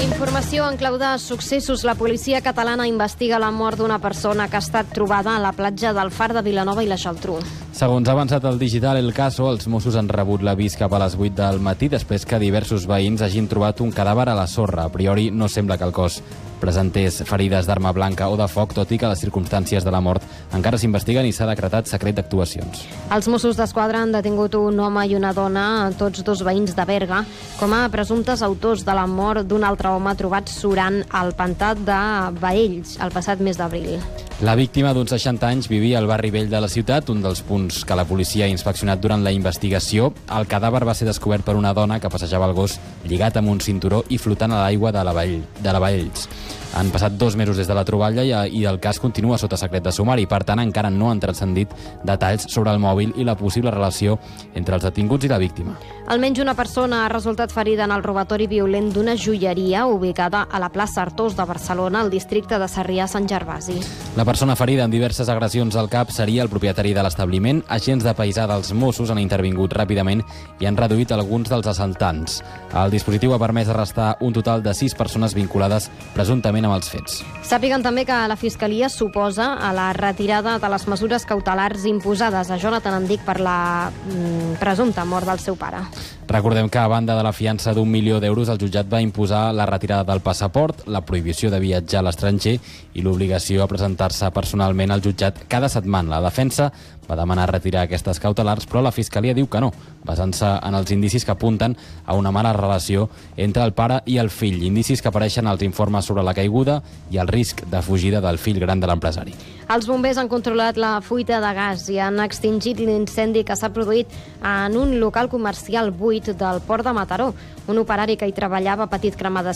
Informació en clau de successos. La policia catalana investiga la mort d'una persona que ha estat trobada a la platja del Far de Vilanova i la Geltrú. Segons ha avançat el digital El Caso, els Mossos han rebut l'avís cap a les 8 del matí després que diversos veïns hagin trobat un cadàver a la sorra. A priori no sembla que el cos presentés ferides d'arma blanca o de foc, tot i que les circumstàncies de la mort encara s'investiguen i s'ha decretat secret d'actuacions. Els Mossos d'Esquadra han detingut un home i una dona, tots dos veïns de Berga, com a presumptes autors de la mort d'un altre home trobat surant al pantà de Baells el passat mes d'abril. La víctima, d'uns 60 anys, vivia al barri vell de la ciutat, un dels punts que la policia ha inspeccionat durant la investigació. El cadàver va ser descobert per una dona que passejava el gos lligat amb un cinturó i flotant a l'aigua de la Baells. Han passat 2 mesos des de la troballa i el cas continua sota secret de sumari. Per tant, encara no han transcendit detalls sobre el mòbil i la possible relació entre els detinguts i la víctima. Almenys una persona ha resultat ferida en el robatori violent d'una joieria ubicada a la plaça Artós de Barcelona, al districte de Sarrià-Sant Gervasi. La persona ferida amb diverses agressions al cap seria el propietari de l'establiment. Agents de paisà dels Mossos han intervingut ràpidament i han reduït alguns dels assaltants. El dispositiu ha permès arrestar un total de 6 persones vinculades presumptament amb els fets. Sàpiguen també que la Fiscalia s'oposa a la retirada de les mesures cautelars imposades a Jonathan Andic per la presumpta mort del seu pare. Recordem que, a banda de la fiança d'1 milió d'euros, el jutjat va imposar la retirada del passaport, la prohibició de viatjar a l'estranger i l'obligació a presentar-se personalment al jutjat cada setmana. La defensa va demanar retirar aquestes cautelars, però la Fiscalia diu que no, basant-se en els indicis que apunten a una mala relació entre el pare i el fill, indicis que apareixen als informes sobre la caiguda i el risc de fugida del fill gran de l'empresari. Els bombers han controlat la fuita de gas i han extingit l'incendi que s'ha produït en un local comercial buit del port de Mataró. Un operari que hi treballava ha patit cremades